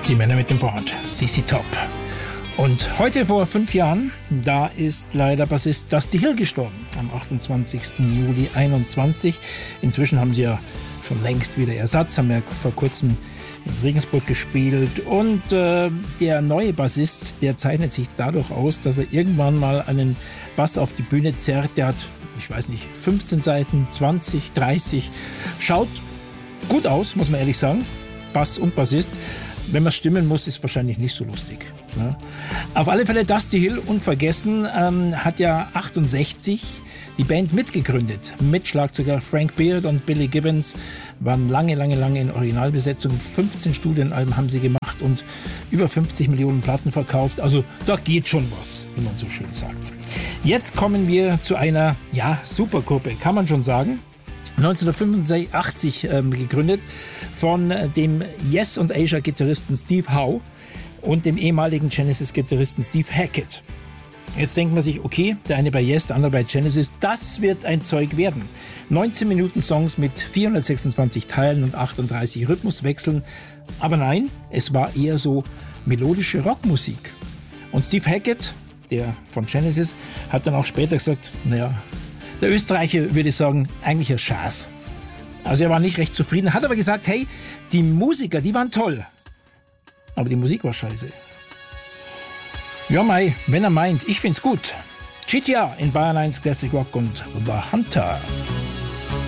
Die Männer mit dem Board, CC Top. Und heute vor 5 Jahren, da ist leider Bassist Dusty Hill gestorben, am 28. Juli 21. Inzwischen haben sie ja schon längst wieder Ersatz, haben ja vor kurzem in Regensburg gespielt. Und der neue Bassist, der zeichnet sich dadurch aus, dass er irgendwann mal einen Bass auf die Bühne zerrt. Der hat, ich weiß nicht, 15 Seiten, 20, 30. Schaut gut aus, muss man ehrlich sagen. Bass und Bassist. Wenn man stimmen muss, ist wahrscheinlich nicht so lustig. Ne? Auf alle Fälle Dusty Hill, unvergessen, hat ja 68 die Band mitgegründet. Mit Schlagzeuger Frank Beard und Billy Gibbons, waren lange in Originalbesetzung. 15 Studienalben haben sie gemacht und über 50 Millionen Platten verkauft. Also da geht schon was, wie man so schön sagt. Jetzt kommen wir zu einer, Supergruppe, kann man schon sagen. 1985 gegründet von dem Yes und Asia-Gitarristen Steve Howe und dem ehemaligen Genesis-Gitarristen Steve Hackett. Jetzt denkt man sich, okay, der eine bei Yes, der andere bei Genesis, das wird ein Zeug werden. 19 Minuten Songs mit 426 Teilen und 38 Rhythmuswechseln. Aber nein, es war eher so melodische Rockmusik. Und Steve Hackett, der von Genesis, hat dann auch später gesagt, der Österreicher würde sagen, eigentlich ein Schaß. Also er war nicht recht zufrieden, hat aber gesagt, hey, die Musiker, die waren toll. Aber die Musik war scheiße. Ja, mei, wenn er meint, ich find's gut. GTA in Bayern 1 Classic Rock und The Hunter.